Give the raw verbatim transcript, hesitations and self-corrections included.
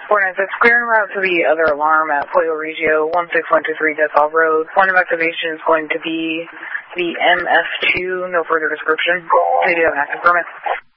four nine six, clear en route to the other alarm at Pueblo Regio, one six one two three Detzall Road. Point of activation is going to be the M F two, no further description. They do have an active permit.